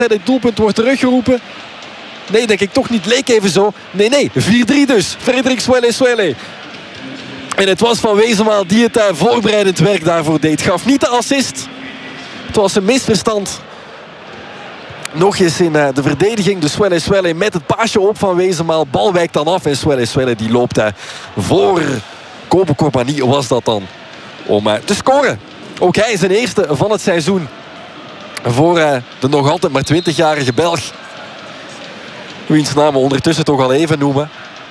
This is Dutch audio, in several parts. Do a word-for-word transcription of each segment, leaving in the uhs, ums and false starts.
Het doelpunt wordt teruggeroepen. Nee, denk ik toch niet. Leek even zo. Nee, nee. vier drie dus. Frederik Swelle Swelle. En het was Van Wezenmaal die het uh, voorbereidend werk daarvoor deed. Gaf niet de assist. Het was een misverstand. Nog eens in uh, de verdediging. De Swelle Swelle met het paasje op Van Wezenmaal. Bal wijkt dan af. En Swelle Swelle die loopt uh, voor Kobe Compagnie was dat dan. Om uh, te scoren. Ook hij is een eerste van het seizoen. Voor uh, de nog altijd maar twintigjarige Belg. Wiens naam we ondertussen toch al even noemen.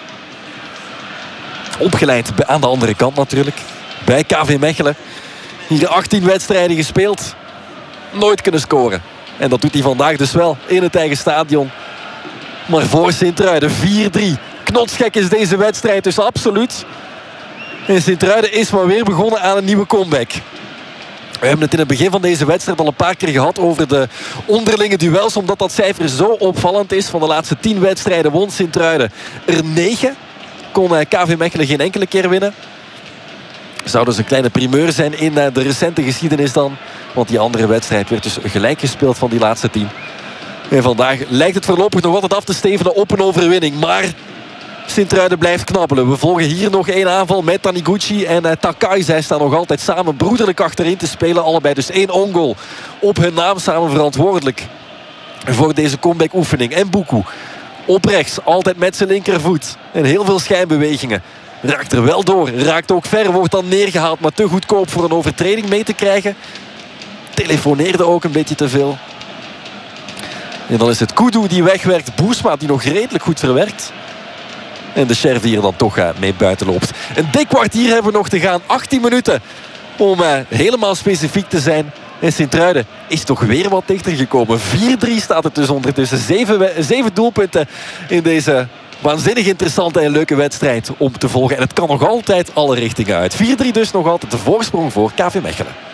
Opgeleid aan de andere kant natuurlijk. Bij K V Mechelen. Hier achttien wedstrijden gespeeld. Nooit kunnen scoren. En dat doet hij vandaag dus wel in het eigen stadion. Maar voor Sint-Truiden vier drie. Knotsgek is deze wedstrijd dus absoluut. En Sint-Truiden is maar weer begonnen aan een nieuwe comeback. We hebben het in het begin van deze wedstrijd al een paar keer gehad over de onderlinge duels. Omdat dat cijfer zo opvallend is. Van de laatste tien wedstrijden won Sint-Truiden er negen. Kon K V Mechelen geen enkele keer winnen. Zou dus een kleine primeur zijn in de recente geschiedenis dan. Want die andere wedstrijd werd dus gelijk gespeeld van die laatste tien. En vandaag lijkt het voorlopig nog altijd af te stevenen op een overwinning. Maar Sint-Truiden blijft knabbelen. We volgen hier nog één aanval met Taniguchi en uh, Takai. Zij staan nog altijd samen broederlijk achterin te spelen. Allebei dus één ongoal op hun naam samen verantwoordelijk voor deze comeback oefening. En Buku op rechts, altijd met zijn linkervoet. En heel veel schijnbewegingen. Raakt er wel door, raakt ook ver, wordt dan neergehaald. Maar te goedkoop voor een overtreding mee te krijgen. Telefoneerde ook een beetje te veel. En dan is het Kudu die wegwerkt. Boesma die nog redelijk goed verwerkt. En de Cherv die er dan toch uh, mee buiten loopt. Een dik kwartier hebben we nog te gaan. achttien minuten om uh, helemaal specifiek te zijn. En Sint-Truiden is toch weer wat dichter gekomen. vier drie staat het dus ondertussen. Zeven, zeven doelpunten in deze waanzinnig interessante en leuke wedstrijd om te volgen. En het kan nog altijd alle richtingen uit. vier drie dus nog altijd de voorsprong voor K V Mechelen.